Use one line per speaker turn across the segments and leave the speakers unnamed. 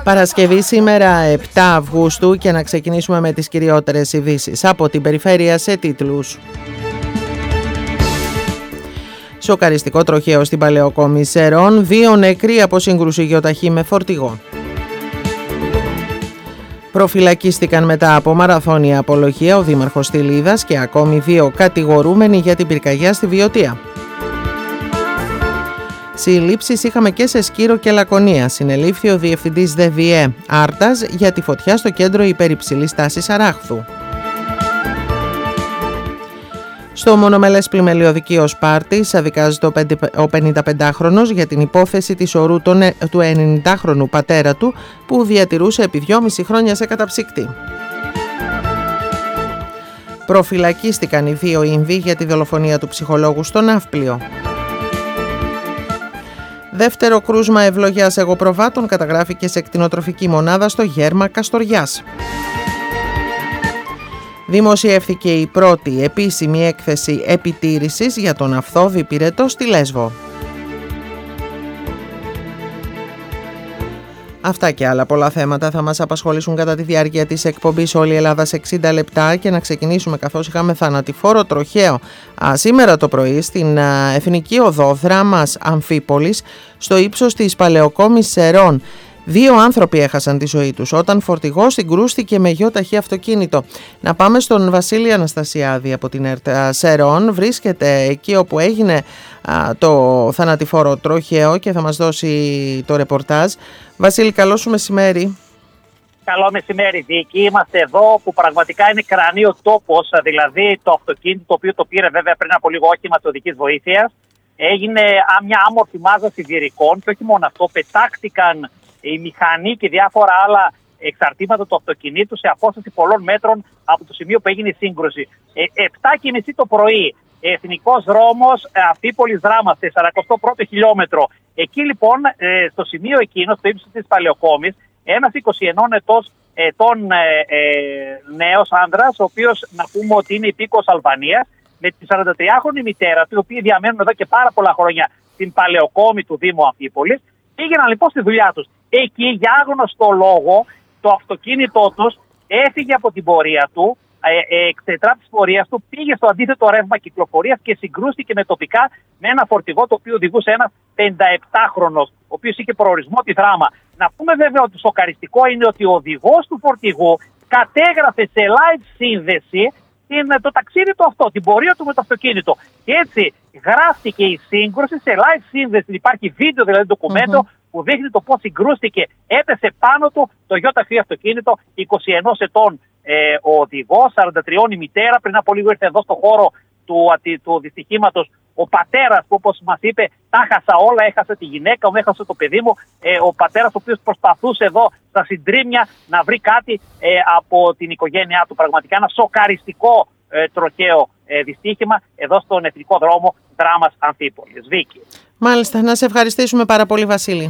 Παρασκευή σήμερα 7 Αυγούστου και να ξεκινήσουμε με τις κυριότερες ειδήσεις από την περιφέρεια σε τίτλους. Σοκαριστικό τροχαίο στην Παλαιοκόμη Σερών, 2 νεκροί από σύγκρουση γεωταχή με φορτηγό. Προφυλακίστηκαν μετά από μαραθώνια απολογία ο δήμαρχος Στυλίδας και ακόμη 2 κατηγορούμενοι για την πυρκαγιά στη Βιωτία. Συλλήψεις είχαμε και σε Σκύρο και Λακωνία. Συνελήφθη ο διευθυντής ΔΕΒΙΕ Άρτας για τη φωτιά στο κέντρο υπερυψηλής τάσης Αράχθου. Στο μονομελές πλημελιωδικείο Σπάρτης αδικάζεται ο 55χρονος για την υπόθεση της ορού του 90χρονου πατέρα του που διατηρούσε επί 2,5 χρόνια σε καταψύκτη. Προφυλακίστηκαν οι 2 Ινδοί για τη δολοφονία του ψυχολόγου στο Ναύπλιο. Δεύτερο κρούσμα ευλογιάς εγωπροβάτων καταγράφηκε σε κτηνοτροφική μονάδα στο Γέρμα Καστοριάς. Δημοσιεύθηκε η πρώτη επίσημη έκθεση επιτήρησης για τον Αυθόδη Πυρετό στη Λέσβο. Αυτά και άλλα πολλά θέματα θα μας απασχολήσουν κατά τη διάρκεια της εκπομπής Όλη η Ελλάδα σε 60 λεπτά και να ξεκινήσουμε καθώς είχαμε θανατηφόρο τροχαίο σήμερα το πρωί στην Εθνική Οδό Δράμας Αμφίπολης στο ύψος της Παλαιοκόμης Σερών. 2 άνθρωποι έχασαν τη ζωή τους όταν φορτηγός συγκρούστηκε με γεωταχή αυτοκίνητο. Να πάμε στον Βασίλη Αναστασιάδη από την ΕΡΤ Σερών. Βρίσκεται εκεί όπου έγινε το θανατηφόρο τροχαίο και θα μας δώσει το ρεπορτάζ. Βασίλη, καλό σου μεσημέρι.
Καλό μεσημέρι, Βίκη. Είμαστε εδώ που πραγματικά είναι κρανίο τόπος, δηλαδή το αυτοκίνητο το οποίο το πήρε βέβαια πριν από λίγο όχημα της οδικής βοήθειας. Έγινε μια άμορφη μάζα σιδηρικών και όχι μόνο αυτό, πετάχτηκαν η μηχανή και διάφορα άλλα εξαρτήματα του αυτοκινήτου σε απόσταση πολλών μέτρων από το σημείο που έγινε η σύγκρουση. 7:30 το πρωί, εθνικός δρόμος Αμφίπολης Δράμας, 41ο χιλιόμετρο. Εκεί λοιπόν, στο σημείο εκείνο, στο ύψος της Παλαιοκόμης, ένας 21 ετών νέος άνδρας, ο οποίος να πούμε ότι είναι υπήκοος Αλβανίας, με τη 43χρονη μητέρα του, οι οποίοι διαμένουν εδώ και πάρα πολλά χρόνια στην Παλαιοκόμη του Δήμου Αμφίπολης, πήγαιναν λοιπόν στη δουλειά τους. Εκεί για άγνωστο λόγο το αυτοκίνητό τους έφυγε από την πορεία του, εξετρά της πορείας του, πήγε στο αντίθετο ρεύμα κυκλοφορίας και συγκρούστηκε με τοπικά με ένα φορτηγό το οποίο οδηγούσε ένας 57χρονος, ο οποίος είχε προορισμό τη Δράμα. Να πούμε βέβαια ότι σοκαριστικό είναι ότι ο οδηγός του φορτηγού κατέγραφε σε live σύνδεση το ταξίδι του αυτό, την πορεία του με το αυτοκίνητο. Και έτσι γράφτηκε η σύγκρουση σε live σύνδεση. Υπάρχει βίντεο, δηλαδή ντοκουμέντο, που δείχνει το πώς συγκρούστηκε. Έπεσε πάνω του το γιοταχή αυτοκίνητο, 21 ετών ο οδηγός, 43 η μητέρα. Πριν από λίγο ήρθε εδώ στο χώρο του δυστυχήματος ο πατέρας που, όπως μας είπε, τα χάσα όλα, έχασε τη γυναίκα μου, έχασε το παιδί μου. Ο πατέρας ο οποίος προσπαθούσε εδώ στα συντρίμμια να βρει κάτι από την οικογένειά του. Πραγματικά ένα σοκαριστικό τροχαίο δυστύχημα εδώ στον εθνικό δρόμο Δράμας Αμφίπολης. Βίκη.
Μάλιστα, να σε ευχαριστήσουμε πάρα πολύ, Βασίλη.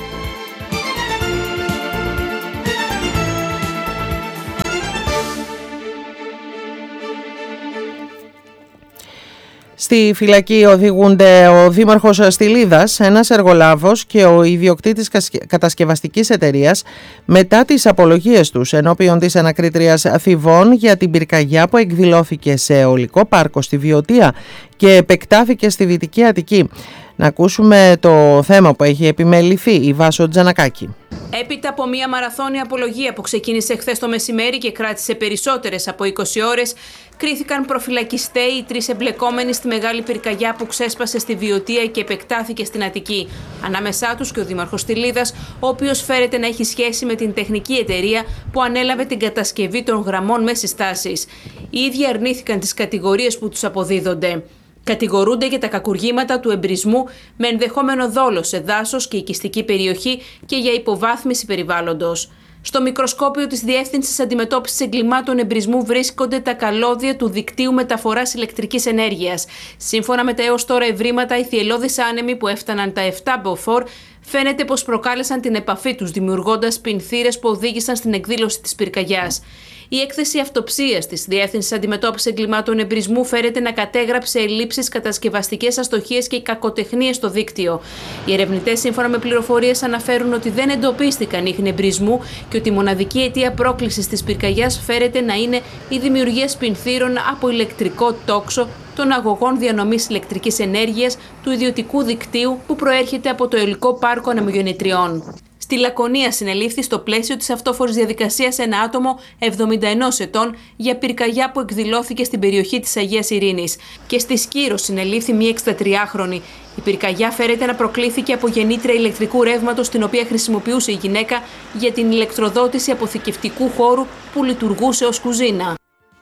Στη φυλακή οδηγούνται ο δήμαρχος Στυλίδας, ένας εργολάβος και ο ιδιοκτήτης κατασκευαστικής εταιρείας μετά τις απολογίες τους ενώπιον της ανακρίτριας Θηβών για την πυρκαγιά που εκδηλώθηκε σε αιωλικό πάρκο στη Βιωτία και επεκτάθηκε στη Δυτική Αττική. Να ακούσουμε το θέμα που έχει επιμεληθεί η Βάσο Τζανακάκη.
Έπειτα από μια μαραθώνια απολογία που ξεκίνησε χθες το μεσημέρι και κράτησε περισσότερες από 20 ώρες, κρίθηκαν προφυλακιστέοι οι 3 εμπλεκόμενοι στη μεγάλη πυρκαγιά που ξέσπασε στη Βιωτία και επεκτάθηκε στην Αττική. Ανάμεσά τους και ο δήμαρχος Στυλίδας, ο οποίος φέρεται να έχει σχέση με την τεχνική εταιρεία που ανέλαβε την κατασκευή των γραμμών μέσης τάσης. Οι ίδιοι αρνήθηκαν τις κατηγορίες που τους αποδίδονται. Κατηγορούνται για τα κακουργήματα του εμπρισμού με ενδεχόμενο δόλο σε δάσος και οικιστική περιοχή και για υποβάθμιση περιβάλλοντος. Στο μικροσκόπιο της Διεύθυνσης Αντιμετώπισης Εγκλημάτων Εμπρισμού βρίσκονται τα καλώδια του δικτύου μεταφοράς ηλεκτρικής ενέργειας. Σύμφωνα με τα έως τώρα ευρήματα, οι θυελλώδεις άνεμοι που έφταναν τα 7 μποφόρ φαίνεται πως προκάλεσαν την επαφή τους, δημιουργώντας πινθύρες που οδήγησαν στην εκδήλωση της πυρκαγιάς. Η έκθεση αυτοψίας της Διεύθυνσης Αντιμετώπισης Εγκλημάτων Εμπρισμού φέρεται να κατέγραψε ελλείψεις, κατασκευαστικές αστοχίες και κακοτεχνίες στο δίκτυο. Οι ερευνητές, σύμφωνα με πληροφορίες, αναφέρουν ότι δεν εντοπίστηκαν ίχνη εμπρισμού και ότι η μοναδική αιτία πρόκλησης της πυρκαγιάς φέρεται να είναι η δημιουργία σπινθύρων από ηλεκτρικό τόξο των αγωγών διανομής ηλεκτρικής ενέργειας του ιδιωτικού δικτύου που προέρχεται από το υλικό πάρκο ανεμογεννητριών. Στη Λακωνία συνελήφθη στο πλαίσιο της αυτόφορης διαδικασίας ένα άτομο 71 ετών για πυρκαγιά που εκδηλώθηκε στην περιοχή της Αγίας Ειρήνης. Και στη Σκύρο συνελήφθη μία 63χρονη. Η πυρκαγιά φέρεται να προκλήθηκε από γεννήτρια ηλεκτρικού ρεύματος, την οποία χρησιμοποιούσε η γυναίκα για την ηλεκτροδότηση αποθηκευτικού χώρου που λειτουργούσε ως κουζίνα.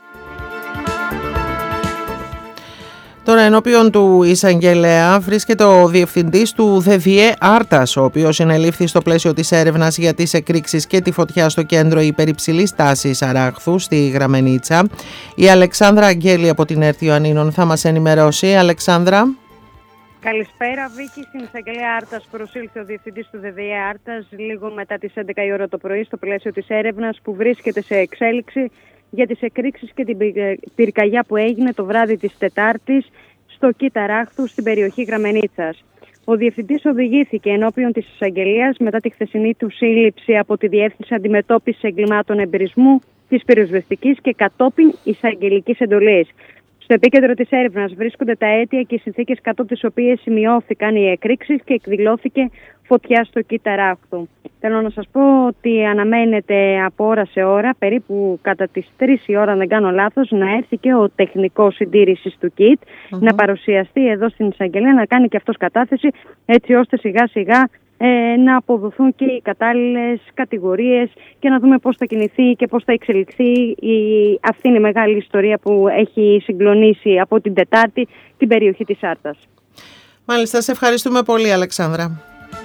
Τώρα ενώπιον του εισαγγελέα βρίσκεται ο διευθυντής του ΔΔΕ Άρτας, ο οποίος συνελήφθη στο πλαίσιο της έρευνας για τις εκρήξεις και τη φωτιά στο κέντρο υπερυψηλής τάσης Αράχθου στη Γραμμενίτσα. Η Αλεξάνδρα Αγγέλη από την ΕΡΤ Ιωαννίνων θα μας ενημερώσει. Αλεξάνδρα.
Καλησπέρα, Βίκη. Στην εισαγγελέα Άρτας προσήλθε ο διευθυντής του ΔΔΕ Άρτας λίγο μετά τις 11 η ώρα το πρωί στο πλαίσιο της έρευνας που βρίσκεται σε εξέλιξη για τις εκρήξεις και την πυρκαγιά που έγινε το βράδυ της Τετάρτης στο ΚΙΤ Αράχθου στην περιοχή Γραμμενίτσας. Ο διευθυντής οδηγήθηκε ενώπιον της εισαγγελίας μετά τη χθεσινή του σύλληψη από τη Διεύθυνση Αντιμετώπισης Εγκλημάτων Εμπρισμού της Πυροσβεστικής και κατόπιν εισαγγελικής εντολής. Στο επίκεντρο της έρευνας βρίσκονται τα αίτια και οι συνθήκες κατ' τις οποίες σημειώθηκαν οι εκρήξεις και εκδηλώθηκε φωτιά στο ΚΙΤ Αράχθου. Θέλω να σας πω ότι αναμένεται από ώρα σε ώρα, περίπου κατά τις 3 η ώρα, αν δεν κάνω λάθος, να έρθει και ο τεχνικός συντήρησης του ΚΙΤ να παρουσιαστεί εδώ στην εισαγγελία, να κάνει και αυτός κατάθεση, έτσι ώστε σιγά σιγά να αποδοθούν και οι κατάλληλες κατηγορίες και να δούμε πώς θα κινηθεί και πώς θα εξελιχθεί αυτή είναι η μεγάλη ιστορία που έχει συγκλονίσει από την Τετάρτη την περιοχή της Άρτας.
Μάλιστα, σε ευχαριστούμε πολύ, Αλεξάνδρα.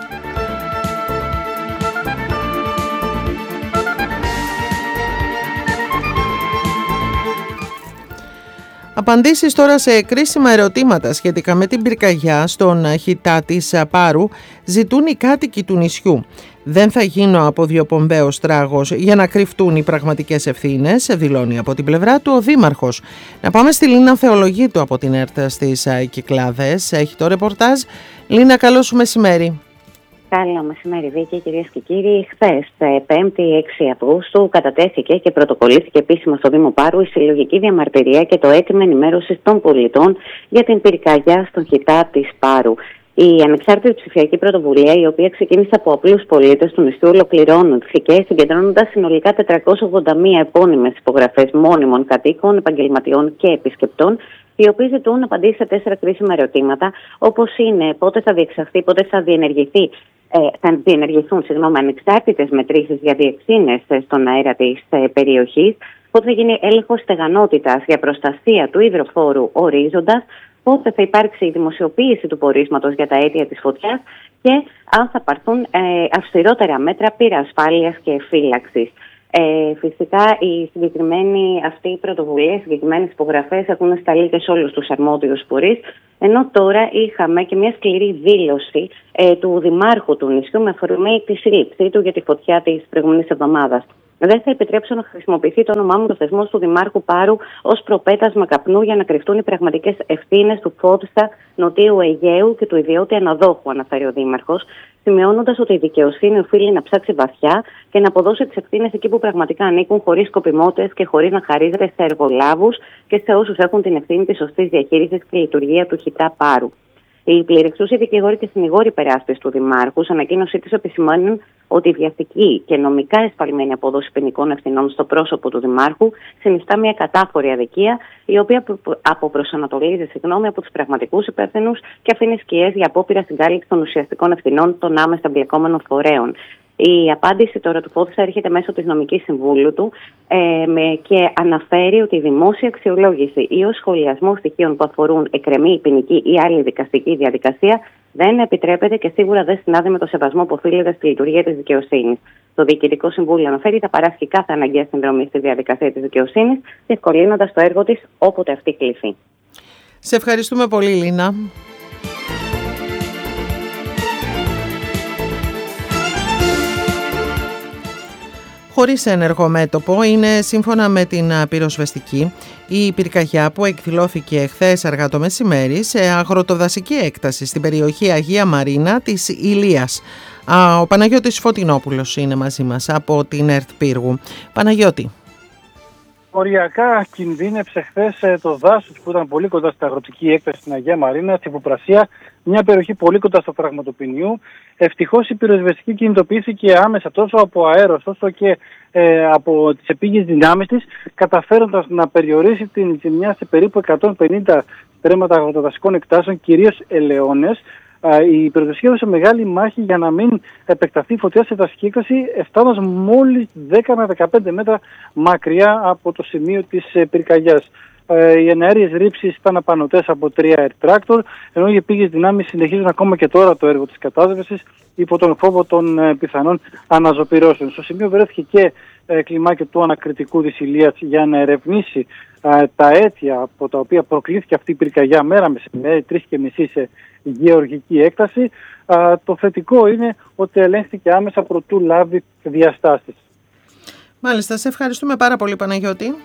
Απαντήσεις τώρα σε κρίσιμα ερωτήματα σχετικά με την πυρκαγιά στον χιτά της Πάρου ζητούν οι κάτοικοι του νησιού. Δεν θα γίνω αποδιοπομπαίος τράγος για να κρυφτούν οι πραγματικές ευθύνες, δηλώνει από την πλευρά του ο Δήμαρχος. Να πάμε στη Λίνα Θεολογίτου από την ΕΡΤ στις Κυκλάδες. Έχει το ρεπορτάζ. Λίνα, καλό σου μεσημέρι.
Καλό μεσημέρι, Βίκη, κυρίες και κύριοι. Χθες, 5η 6 Αυγούστου, κατατέθηκε και πρωτοκολλήθηκε επίσημα στο Δήμο Πάρου η συλλογική διαμαρτυρία και το αίτημα ενημέρωσης των πολιτών για την πυρκαγιά στον χιτά της Πάρου. Η ανεξάρτητη ψηφιακή πρωτοβουλία, η οποία ξεκίνησε από απλούς πολίτες του νησιού, ολοκληρώνθηκε συγκεντρώνοντας συνολικά 481 επώνυμες υπογραφές μόνιμων κατοίκων, επαγγελματιών και επισκεπτών, οι οποίοι ζητούν να απαντήσει σε 4 κρίσιμα ερωτήματα, όπως είναι πότε θα διεξαχθεί, πότε θα διενεργηθούν ανεξάρτητες μετρήσεις για διεξήνες στον αέρα της περιοχής, πότε θα γίνει έλεγχος στεγανότητας για προστασία του υδροφόρου ορίζοντας, πότε θα υπάρξει η δημοσιοποίηση του πορίσματος για τα αίτια της φωτιάς και αν θα πάρθουν αυστηρότερα μέτρα πυρασφάλειας και φύλαξης. Φυσικά η συγκεκριμένη αυτή πρωτοβουλία, οι συγκεκριμένες υπογραφές έχουν σταλεί και σε όλους τους αρμόδιους φορείς, ενώ τώρα είχαμε και μια σκληρή δήλωση του Δημάρχου του νησιού με αφορμή τη σύλληψή του για τη φωτιά της προηγούμενης εβδομάδας. Δεν θα επιτρέψω να χρησιμοποιηθεί το όνομά μου, το θεσμός του Δημάρχου Πάρου, ως προπέτασμα καπνού για να κρυφτούν οι πραγματικές ευθύνες του Φώτιστα Νοτίου Αιγαίου και του ιδιώτη αναδόχου, αναφέρει ο Δήμαρχος, σημειώνοντας ότι η δικαιοσύνη οφείλει να ψάξει βαθιά και να αποδώσει τις ευθύνες εκεί που πραγματικά ανήκουν, χωρίς σκοπιμότητες και χωρίς να χαρίζεται σε εργολάβους και σε όσους έχουν την ευθύνη της σωστής διαχείρισης και λειτουργία του χιτά Πάρου. Οι πληρεξούσιοι δικηγόροι και συνηγόροι περάσπιση του Δημάρχου, σε ανακοίνωσή της, επισημάνουν ότι η βιαστική και νομικά εσφαλμένη απόδοση ποινικών ευθυνών στο πρόσωπο του Δημάρχου συνιστά μια κατάφορη αδικία, η οποία αποπροσανατολίζει από τους πραγματικούς υπεύθυνους και αφήνει σκιές για απόπειρα συγκάλυψη των ουσιαστικών ευθυνών των άμεσα εμπλεκόμενων φορέων. Η απάντηση τώρα του Φώτιστα έρχεται μέσω της νομικής συμβούλου του και αναφέρει ότι η δημόσια αξιολόγηση ή ο σχολιασμός στοιχείων που αφορούν εκκρεμή ποινική ή άλλη δικαστική διαδικασία δεν επιτρέπεται και σίγουρα δεν συνάδει με το σεβασμό που οφείλεται στη λειτουργία της δικαιοσύνης. Το Διοικητικό Συμβούλιο αναφέρει θα παράσχει κάθε αναγκαία συνδρομή στη διαδικασία της δικαιοσύνης, διευκολύνοντας το έργο της όποτε αυτή κληθεί.
Σε ευχαριστούμε πολύ, Λίνα. χωρίς ένεργο μέτωπο είναι, σύμφωνα με την πυροσβεστική, η πυρκαγιά που εκδηλώθηκε χθες αργά το μεσημέρι σε αγροτοδασική έκταση στην περιοχή Αγία Μαρίνα της Ηλίας. Ο Παναγιώτης Φωτεινόπουλος είναι μαζί μας από την ΕΡΤ Πύργου. Παναγιώτη.
Οριακά κινδύνεψε χθες το δάσος που ήταν πολύ κοντά στην αγροτική έκταση στην Αγία Μαρίνα, στην Υποπρασία, μια περιοχή πολύ κοντά στο φραγματοπηνιού. Ευτυχώς η πυροσβεστική κινητοποιήθηκε άμεσα τόσο από αέρος όσο και από τις επίγειες δυνάμεις της, καταφέροντας να περιορίσει την ζημιά σε περίπου 150 στρέμματα αγροτοδασικών εκτάσεων, κυρίως ελαιώνες. Η πυροσβεστική έδωσε μεγάλη μάχη για να μην επεκταθεί η φωτιά σε δασική έκταση, φτάνοντας μόλις 10 με 15 μέτρα μακριά από το σημείο της πυρκαγιάς. Οι εναέριες ρήψεις ήταν απανωτές από 3 air tractor, ενώ οι επίγειες δυνάμεις συνεχίζουν ακόμα και τώρα το έργο της κατάσβεσης υπό τον φόβο των πιθανών αναζωπυρώσεων. Στο σημείο βρέθηκε και κλιμάκιο του ανακριτικού της Ηλίας για να ερευνήσει τα αίτια από τα οποία προκλήθηκε αυτή η πυρκαγιά μέρα μεσημέρι, 3:30 σε γεωργική έκταση. Το θετικό είναι ότι ελέγχθηκε άμεσα προτού λάβει διαστάσεις.
Μάλιστα, σε ευχαριστούμε πάρα πολύ, Παναγιώτη.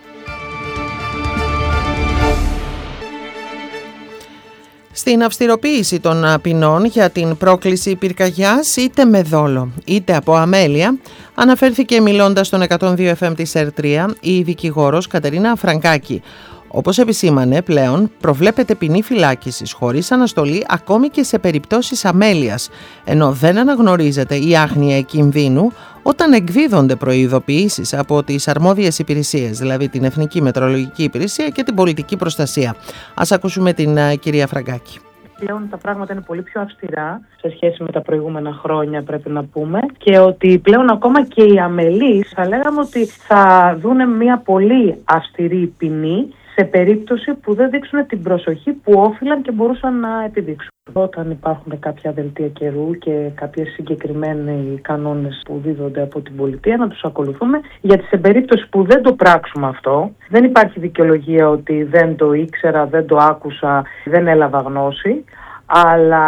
Στην αυστηροποίηση των ποινών για την πρόκληση πυρκαγιάς είτε με δόλο είτε από αμέλεια, αναφέρθηκε μιλώντας στον 102 FM της ΕΡΤ3 η δικηγόρος Κατερίνα Φραγκάκη. Όπως επισήμανε, πλέον προβλέπεται ποινή φυλάκισης χωρίς αναστολή ακόμη και σε περιπτώσεις αμέλειας, ενώ δεν αναγνωρίζεται η άγνοια κινδύνου όταν εκδίδονται προειδοποιήσεις από τις αρμόδιες υπηρεσίες, δηλαδή την Εθνική Μετεωρολογική Υπηρεσία και την Πολιτική Προστασία. Ας ακούσουμε την κυρία Φραγκάκη.
Πλέον τα πράγματα είναι πολύ πιο αυστηρά σε σχέση με τα προηγούμενα χρόνια, πρέπει να πούμε, και ότι πλέον ακόμα και οι αμελείς θα λέγαμε ότι θα δούνε μια πολύ αυστηρή ποινή σε περίπτωση που δεν δείξουν την προσοχή που όφυλαν και μπορούσαν να επιδείξουν. Όταν υπάρχουν κάποια δελτία καιρού και κάποιες συγκεκριμένοι κανόνες που δίδονται από την πολιτεία, να τους ακολουθούμε, γιατί σε περίπτωση που δεν το πράξουμε αυτό, δεν υπάρχει δικαιολογία ότι δεν το ήξερα, δεν το άκουσα, δεν έλαβα γνώση, αλλά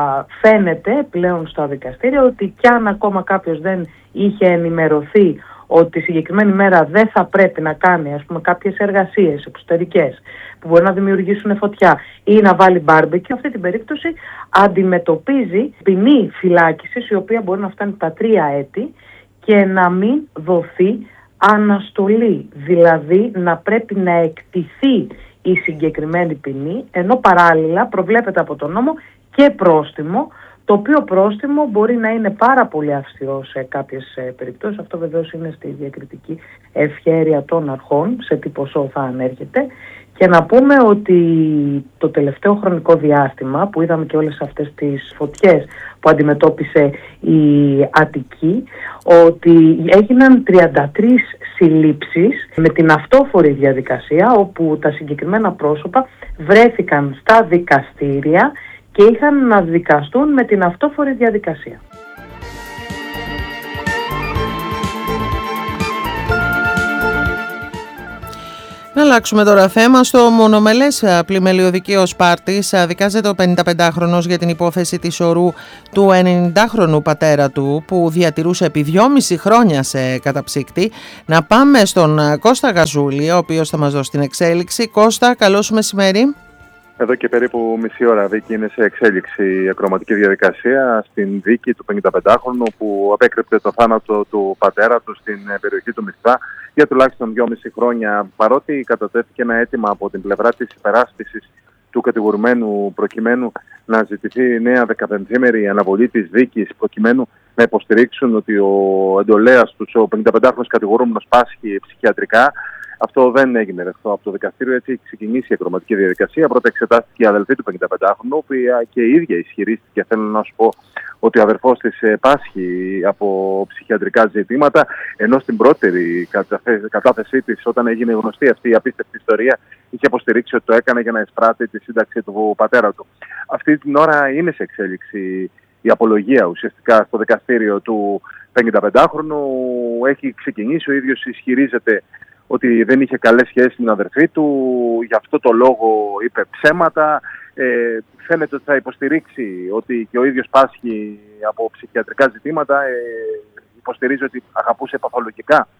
φαίνεται πλέον στα δικαστήρια ότι κι αν ακόμα κάποιος δεν είχε ενημερωθεί ότι συγκεκριμένη μέρα δεν θα πρέπει να κάνει, ας πούμε, κάποιες εργασίες εξωτερικές που μπορεί να δημιουργήσουν φωτιά ή να βάλει μπάρμπεκι, αυτή την περίπτωση αντιμετωπίζει ποινή φυλάκισης, η οποία μπορεί να φτάνει τα 3 έτη και να μην δοθεί αναστολή. Δηλαδή να πρέπει να εκτιθεί η συγκεκριμένη ποινή, ενώ παράλληλα προβλέπεται από τον νόμο και πρόστιμο, το οποίο πρόστιμο μπορεί να είναι πάρα πολύ αυστηρό σε κάποιες περιπτώσεις. Αυτό βεβαίως είναι στη διακριτική ευχέρεια των αρχών, σε τι ποσό θα ανέρχεται. Και να πούμε ότι το τελευταίο χρονικό διάστημα που είδαμε και όλες αυτές τις φωτιές που αντιμετώπισε η Αττική, ότι έγιναν 33 συλλήψεις με την αυτόφορη διαδικασία, όπου τα συγκεκριμένα πρόσωπα βρέθηκαν στα δικαστήρια και είχαν να δικαστούν με την αυτόφορη διαδικασία.
Να αλλάξουμε τώρα θέμα. Στο μονομελές πλημελιωδικείο Σπάρτης δικάζεται ο 55χρονος για την υπόθεση της ορού του 90χρονου πατέρα του που διατηρούσε επί 2,5 χρόνια σε καταψύκτη. Να πάμε στον Κώστα Γαζούλη, ο οποίος θα μας δώσει την εξέλιξη. Κώστα, καλώς μεσημέρι.
Εδώ και περίπου μισή ώρα, Βίκη, είναι σε εξέλιξη η ακροματική διαδικασία στην δίκη του 55χρονου που απέκρυψε το θάνατο του πατέρα του στην περιοχή του Μισθά για τουλάχιστον 2,5 χρόνια. Παρότι κατατέθηκε ένα αίτημα από την πλευρά της υπεράσπισης του κατηγορουμένου προκειμένου να ζητηθεί νέα 15ημερη αναβολή της δίκης, προκειμένου να υποστηρίξουν ότι ο εντολέας του, ο 55χρονος κατηγορούμενος, πάσχει ψυχιατρικά. Αυτό δεν έγινε ρευστό από το δικαστήριο, έτσι έχει ξεκινήσει η ακροματική διαδικασία. Πρώτα εξετάστηκε η αδελφή του 55χρονου, που και η ίδια ισχυρίστηκε, θέλω να σου πω, ότι ο αδερφός της πάσχει από ψυχιατρικά ζητήματα, ενώ στην πρώτερη κατάθεσή της, όταν έγινε γνωστή αυτή η απίστευτη ιστορία, είχε αποστηρίξει ότι το έκανε για να εισπράττει τη σύνταξη του πατέρα του. Αυτή την ώρα είναι σε εξέλιξη η απολογία ουσιαστικά στο δικαστήριο του 55χρονου. Έχει ξεκινήσει, ο ίδιος ισχυρίζεται ότι δεν είχε καλές σχέσεις με την αδερφή του, γι' αυτό το λόγο είπε ψέματα. Φαίνεται ότι θα υποστηρίξει ότι και ο ίδιος πάσχει από ψυχιατρικά ζητήματα. Υποστηρίζει ότι αγαπούσε παθολογικά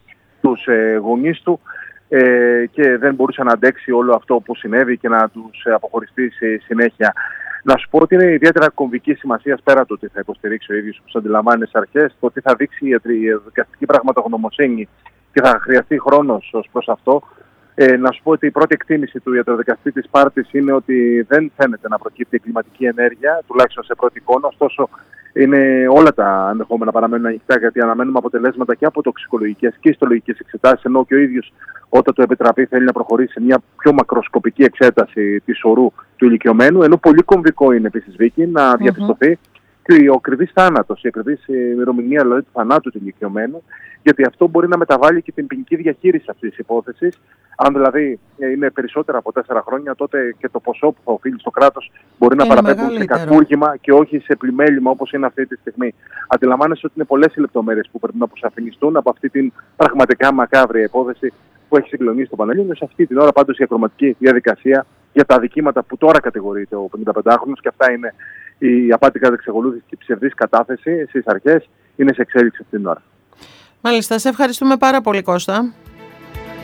τους γονείς του και δεν μπορούσε να αντέξει όλο αυτό που συνέβη και να τους αποχωριστεί στη συνέχεια. Να σου πω ότι είναι ιδιαίτερα κομβική σημασία πέρα του ότι θα υποστηρίξει ο ίδιος, όπως αντιλαμβάνει τις αρχές, το ότι θα δείξει η δικαστική πραγματογνωμοσύνη και θα χρειαστεί χρόνος ως προς αυτό. Να σου πω ότι η πρώτη εκτίμηση του ιατροδικαστή της Σπάρτης είναι ότι δεν φαίνεται να προκύπτει εγκληματική ενέργεια, τουλάχιστον σε πρώτη εικόνα. Ωστόσο, είναι όλα τα ενδεχόμενα παραμένουν ανοιχτά, γιατί αναμένουμε αποτελέσματα και από τοξικολογικές και ιστολογικές εξετάσεις. Ενώ και ο ίδιος, όταν το επιτραπεί, θέλει να προχωρήσει σε μια πιο μακροσκοπική εξέταση της ορού του ηλικιωμένου. Ενώ πολύ κομβικό είναι επίσης, Βίκη, να διαπιστωθεί και ο ακριβής θάνατος, η ακριβής ημερομηνία δηλαδή του θανάτου του ηλικιωμένου, γιατί αυτό μπορεί να μεταβάλει και την ποινική διαχείριση αυτής της υπόθεσης. Αν δηλαδή είναι περισσότερα από 4 χρόνια, τότε και το ποσό που θα οφείλει στο κράτος μπορεί να παραπέμπουν σε κακούργημα και όχι σε πλημέλημα όπως είναι αυτή τη στιγμή. Αντιλαμβάνεσαι ότι είναι πολλές οι λεπτομέρειες που πρέπει να αποσαφινιστούν από αυτή την πραγματικά μακάβρια υπόθεση που έχει συγκλονίσει το Πανελλήνιο. Σε αυτή την ώρα πάντως η ακροματική διαδικασία για τα αδικήματα που τώρα κατηγορείται ο 55χρονος, και αυτά είναι η απάτη κατά εξακολούθηση και η ψευδής κατάθεση στις αρχές, είναι σε εξέλιξη αυτή την ώρα.
Μάλιστα, σε ευχαριστούμε πάρα πολύ, Κώστα.